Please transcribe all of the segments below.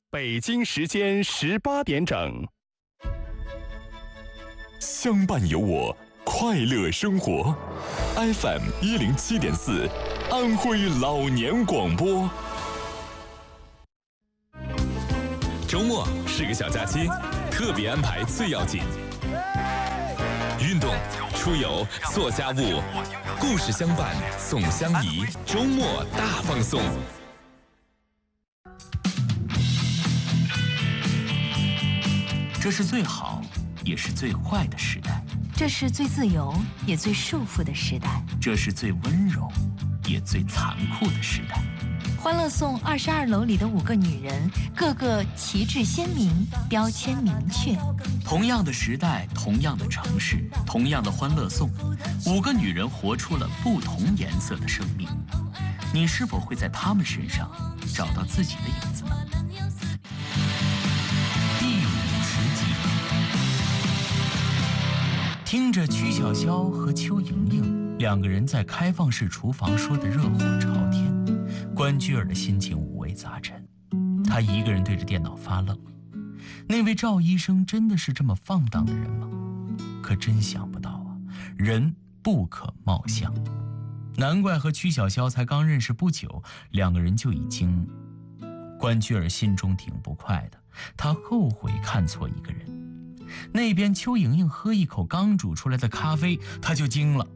北京时间18点整。 相伴有我，快乐生活。FM 107.4，安徽老年广播。周末是个小假期，特别安排最要紧。运动、出游、做家务，故事相伴，送相宜，周末大放送。 这是最好，也是最坏的时代。 这是最自由，也最束缚的时代。 这是最温柔，也最残酷的时代。 欢乐颂22楼里的5个女人，个个旗帜鲜明，标签明确。 同样的时代，同样的城市，同样的欢乐颂，5个女人活出了不同颜色的生命。你是否会在她们身上找到自己的影子呢？第50集，听着曲筱绡和邱莹莹2个人在开放式厨房说的热火朝天，关雎尔的心情五味杂陈。他一个人对着电脑发愣。那位赵医生真的是这么放荡的人吗？可真想不到啊，人不可貌相。难怪和曲筱绡才刚认识不久，2个人就已经……关雎尔心中挺不快的，他后悔看错一个人。那边邱莹莹喝一口刚煮出来的咖啡，他就惊了。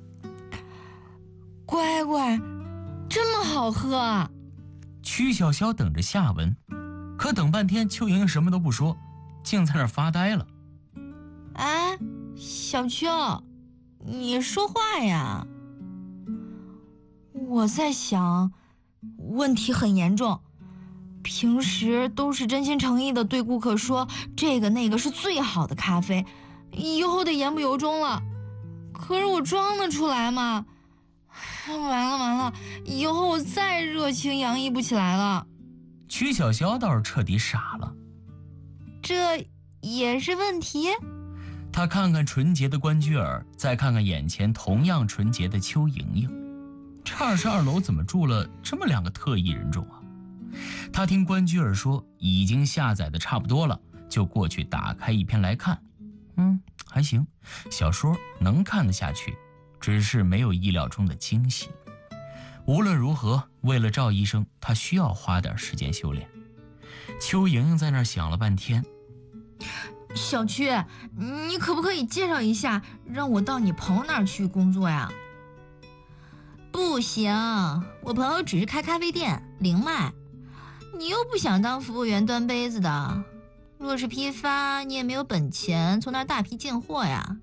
乖乖，这么好喝啊！ 曲筱绡等着下文，可等半天邱莹莹什么都不说，竟在那儿发呆了。 哎，小邱，你说话呀！我在想，问题很严重。平时都是真心诚意的对顾客说这个那个是最好的咖啡，以后得言不由衷了。可是我装得出来吗？完了，以后我再热情洋溢不起来了。 曲筱绡倒是彻底傻了。 这也是问题？ 他看看纯洁的关雎尔，再看看眼前同样纯洁的邱莹莹，这22楼怎么住了这么2个特异人种啊？他听关雎尔说已经下载的差不多了，就过去打开一篇来看。还行，小说能看得下去，只是没有意料中的惊喜。无论如何，为了赵医生，他需要花点时间修炼。邱莹莹在那儿想了半天。 小曲，你可不可以介绍一下，让我到你朋友那儿去工作呀？不行，我朋友只是开咖啡店，零卖。你又不想当服务员端杯子的，若是批发，你也没有本钱从那儿大批进货呀。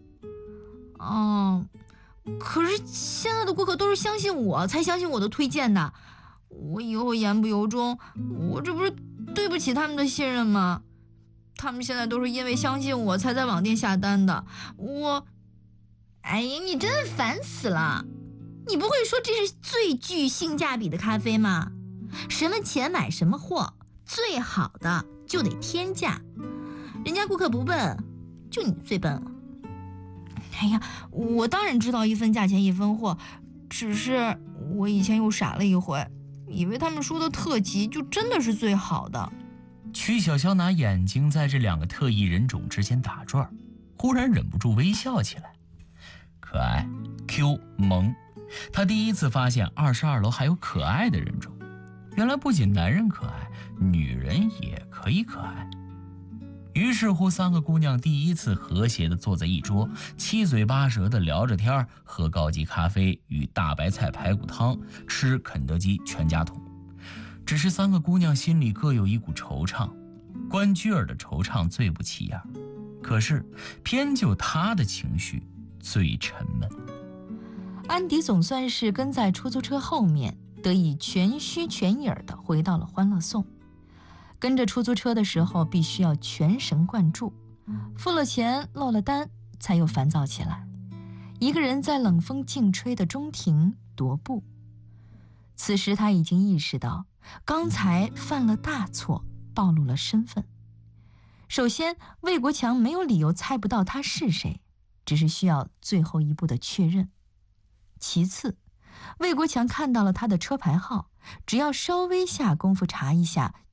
可是现在的顾客都是相信我才相信我的推荐的，我以后言不由衷，我这不是对不起他们的信任吗？他们现在都是因为相信我才在网店下单的。哎呀，你真的烦死了！你不会说这是最具性价比的咖啡吗？什么钱买什么货，最好的就得天价。人家顾客不笨，就你最笨了。哎呀，我当然知道1分价钱1分货，只是我以前又傻了一回，以为他们说的特级就真的是最好的。 曲筱绡拿眼睛在这2个特异人种之间打转，忽然忍不住微笑起来。可爱 Q 萌，他第一次发现22楼还有可爱的人种。原来不仅男人可爱，女人也可以可爱。于是乎，3个姑娘第一次和谐地坐在一桌，七嘴八舌地聊着天，喝高级咖啡与大白菜排骨汤，吃肯德基全家桶。只是3个姑娘心里各有一股惆怅，关雎尔的惆怅最不起眼，可是偏就她的情绪最沉闷。 安迪总算是跟在出租车后面，得以全虚全影地回到了欢乐颂。跟着出租车的时候必须要全神贯注，付了钱落了单才又烦躁起来，一个人在冷风劲吹的中庭踱步。此时他已经意识到刚才犯了大错，暴露了身份。首先，魏国强没有理由猜不到他是谁，只是需要最后一步的确认。其次，魏国强看到了他的车牌号，只要稍微下功夫查一下，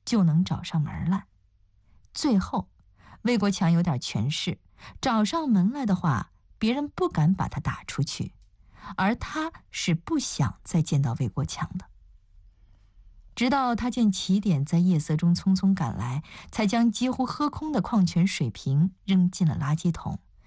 就能找上门来。最后，魏国强有点权势，找上门来的话，别人不敢把他打出去，而他是不想再见到魏国强的。直到他见齐典在夜色中匆匆赶来，才将几乎喝空的矿泉水瓶扔进了垃圾桶，